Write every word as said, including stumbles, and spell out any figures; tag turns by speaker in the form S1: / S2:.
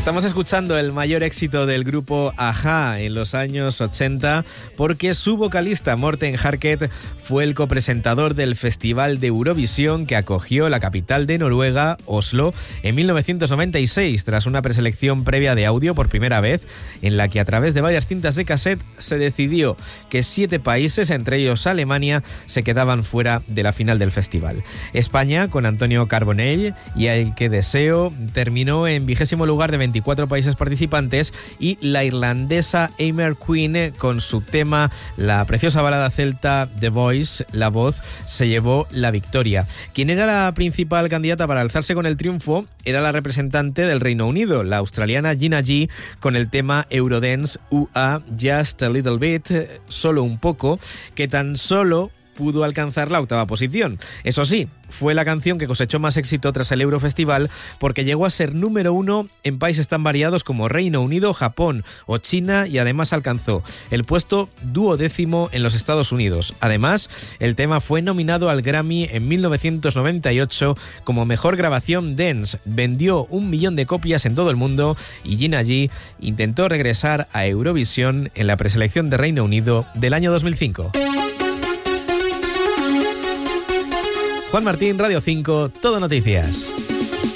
S1: Estamos escuchando el mayor éxito del grupo A-ha en los años ochenta porque su vocalista Morten Harket fue el copresentador del Festival de Eurovisión que acogió la capital de Noruega, Oslo, en mil novecientos noventa y seis, tras una preselección previa de audio por primera vez, en la que a través de varias cintas de cassette se decidió que siete países, entre ellos Alemania, se quedaban fuera de la final del festival. España, con Antonio Carbonell y El que deseo, terminó en vigésimo lugar de veinticuatro países participantes, y la irlandesa Emer Queen, con su tema, la preciosa balada celta The Voice, La Voz, se llevó la victoria. Quien era la principal candidata para alzarse con el triunfo era la representante del Reino Unido, la australiana Gina G, con el tema Eurodance U A Just a Little Bit, solo un poco, que tan solo pudo alcanzar la octava posición. Eso sí, fue la canción que cosechó más éxito tras el Eurofestival porque llegó a ser número uno en países tan variados como Reino Unido, Japón o China, y además alcanzó el puesto duodécimo en los Estados Unidos. Además, el tema fue nominado al Grammy en mil novecientos noventa y ocho como Mejor Grabación Dance. Vendió un millón de copias en todo el mundo y Gina G intentó regresar a Eurovisión en la preselección de Reino Unido del año dos mil cinco. Juan Martín, Radio cinco, Todo Noticias.